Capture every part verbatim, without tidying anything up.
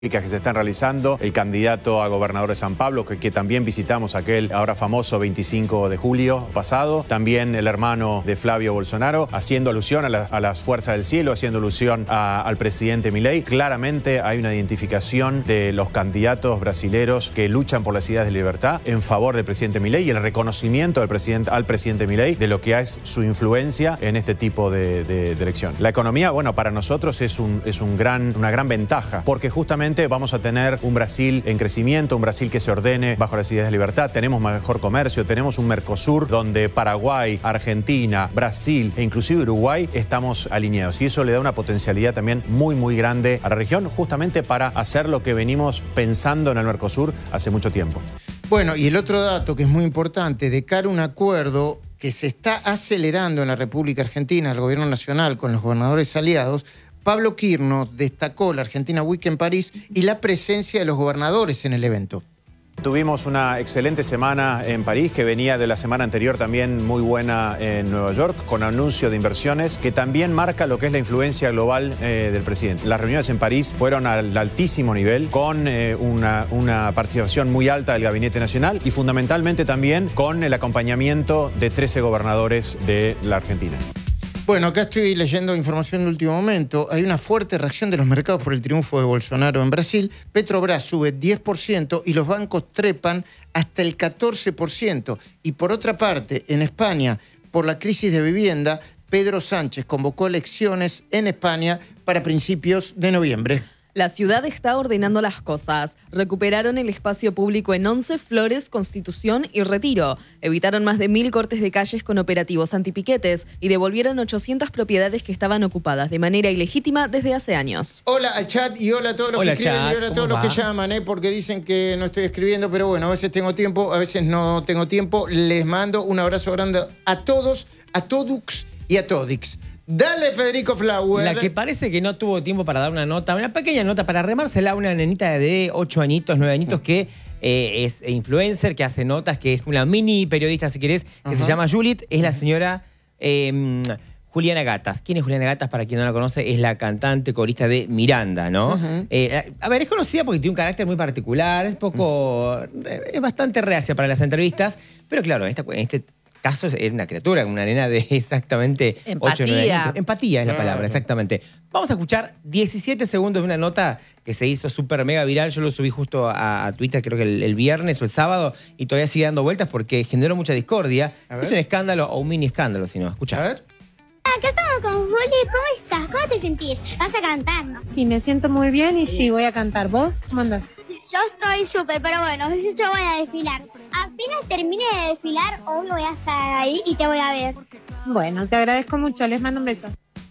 que se están realizando, el candidato a gobernador de San Pablo, que, que también visitamos aquel ahora famoso veinticinco de julio pasado, también el hermano de Flavio Bolsonaro, haciendo alusión a, la, a las fuerzas del cielo, haciendo alusión a, al presidente Milei. Claramente hay una identificación de los candidatos brasileros que luchan por las ideas de libertad en favor del presidente Milei y el reconocimiento del presidente, al presidente Milei de lo que es su influencia en este tipo de, de, de elección. La economía, bueno, para nosotros es, un, es un gran, una gran ventaja, porque justamente vamos a tener un Brasil en crecimiento, un Brasil que se ordene bajo las ideas de libertad, tenemos mejor comercio, tenemos un Mercosur donde Paraguay, Argentina, Brasil e inclusive Uruguay estamos alineados y eso le da una potencialidad también muy muy grande a la región, justamente para hacer lo que venimos pensando en el Mercosur hace mucho tiempo. Bueno, y el otro dato que es muy importante, de cara a un acuerdo que se está acelerando en la República Argentina, el gobierno nacional con los gobernadores aliados, Pablo Quirno destacó la Argentina Week en París y la presencia de los gobernadores en el evento. Tuvimos una excelente semana en París, que venía de la semana anterior también muy buena en Nueva York, con anuncio de inversiones, que también marca lo que es la influencia global eh, del presidente. Las reuniones en París fueron al altísimo nivel, con eh, una, una participación muy alta del Gabinete Nacional y fundamentalmente también con el acompañamiento de trece gobernadores de la Argentina. Bueno, acá estoy leyendo información de último momento. Hay una fuerte reacción de los mercados por el triunfo de Bolsonaro en Brasil. Petrobras sube diez por ciento y los bancos trepan hasta el catorce por ciento. Y por otra parte, en España, por la crisis de vivienda, Pedro Sánchez convocó elecciones en España para principios de noviembre. La ciudad está ordenando las cosas. Recuperaron el espacio público en once Flores, Constitución y Retiro. Evitaron más de mil cortes de calles con operativos antipiquetes y devolvieron ochocientas propiedades que estaban ocupadas de manera ilegítima desde hace años. Hola al chat y hola a todos los hola, que escriben chat, y hola a todos los va? que llaman, ¿eh? Porque dicen que no estoy escribiendo, pero bueno, a veces tengo tiempo, a veces no tengo tiempo. Les mando un abrazo grande a todos, a todux y a todix. Dale, Federico Flower. La que parece que no tuvo tiempo para dar una nota, una pequeña nota para remársela a una nenita de ocho añitos, nueve añitos que eh, es influencer, que hace notas, que es una mini periodista, si querés, que uh-huh. se llama Juliet, es la señora eh, Juliana Gatas. ¿Quién es Juliana Gatas? Para quien no la conoce, es la cantante corista de Miranda, ¿no? Uh-huh. eh, a ver, es conocida porque tiene un carácter muy particular, es poco, uh-huh. es bastante reacia para las entrevistas, pero claro, en, esta, en este caso es una criatura, una nena de exactamente ocho o nueve años. Empatía es la palabra, exactamente. Vamos a escuchar diecisiete segundos de una nota que se hizo súper mega viral. Yo lo subí justo a, a Twitter, creo que el, el viernes o el sábado, y todavía sigue dando vueltas porque generó mucha discordia. Es un escándalo o un mini escándalo, si no. Escucha. A ver. Acá estamos con Juli, ¿cómo estás? ¿Cómo te sentís? ¿Vas a cantar? Sí, me siento muy bien y sí, voy a cantar. ¿Vos cómo andás? Yo estoy súper, pero bueno, yo voy a desfilar. Apenas termine de desfilar, hoy voy a estar ahí y te voy a ver. Bueno, te agradezco mucho, les mando un beso.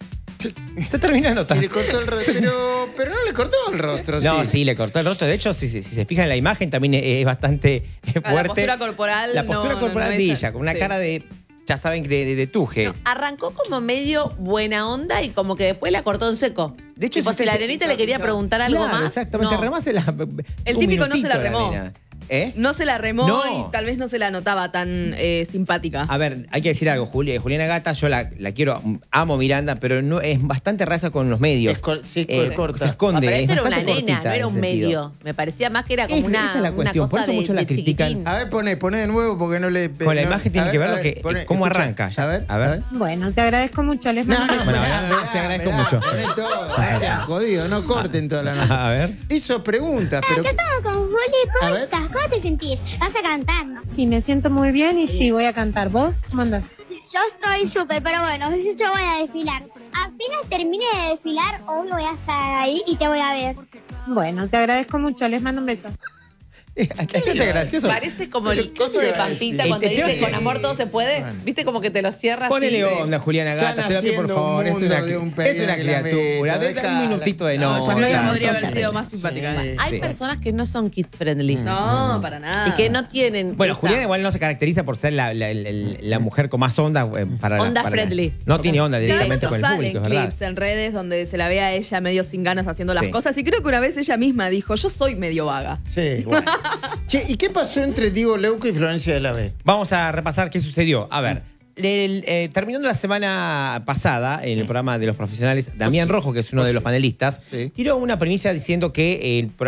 Está terminando. Y le cortó el rostro, pero, pero no le cortó el rostro. No, sí, sí, le cortó el rostro. De hecho, si, si, si se fijan en la imagen, también es, es bastante fuerte. La postura corporal. La postura no, corporal no, no de es, ella, con una sí. cara de... Ya saben, de, de, de tuje. No, arrancó como medio buena onda y como que después la cortó en seco. De hecho, tipo, si si la se- nenita le quería preguntar algo Claro, más. exactamente, no. remásela. El un típico no se la minutito remó. nena. ¿Eh? No se la remó No. y tal vez no se la notaba tan eh, simpática. A ver, hay que decir algo, Juli, Juliana Gata, yo la, la quiero, amo Miranda, pero no es bastante raza con los medios. Es col- sí, Eh, corta. Se esconde. Pero es esta era una bastante nena, cortita no era en un ese sentido. medio. Me parecía más que era como Esa- una, esa es la una cuestión, por cosa eso de, muchos la de critican. chiquitín. A ver, poné, poné de nuevo porque no le... Con la no, imagen tiene a que ver, ver a lo ver, que- poné, cómo escucha. arranca. A ver, A ver. Bueno, te agradezco mucho, les mando No, un no, beso. Bueno, mirá, a ver, mirá, te agradezco mirá, mucho. poné todo, no sean jodidos, no corten toda la nota. A ver. Hizo preguntas, pero... Acá estamos con Juli, A ¿cómo ver. estás? ¿Cómo te sentís? ¿Vas a cantar? Sí, me siento muy bien y sí, voy a cantar. ¿Vos cómo andás? Yo estoy súper, pero bueno, yo voy a desfilar. Apenas termine de desfilar, hoy voy a estar ahí y te voy a ver. Bueno, te agradezco mucho, les mando un beso. ¿Qué es gracioso? Parece como ¿Pero el qué coso le de iba a Pampita decir? cuando Este, dice ¿qué? con amor todo se puede. Bueno. ¿Viste? Como que te lo cierra Ponele así. onda, Juliana Gata, Están te lo pido por haciendo un favor. Es mundo una, de un es pequeño una que la criatura. meto, De, dame un dejala. minutito de No, no. yo creo que ya. podría haber sido más simpática. Hay Sí. personas que no son kids friendly. No, para nada. Y que no tienen. Bueno, esa- Juliana igual no se caracteriza por ser la, la, la, la mujer con más onda eh, para la- Onda para la- friendly. No tiene onda Cada directamente tanto con el salen público, es verdad. clips en redes donde se la ve a ella medio sin ganas haciendo las Sí. cosas. Y creo que una vez ella misma dijo, yo soy medio vaga. Sí, bueno. Che, ¿y qué pasó entre Diego Leuco y Florencia de la B? Vamos a repasar qué sucedió. A ver, el, eh, terminando la semana pasada, en el programa de los profesionales, Damián Rojo, que es uno de los panelistas, Sí. tiró una premisa diciendo que el programa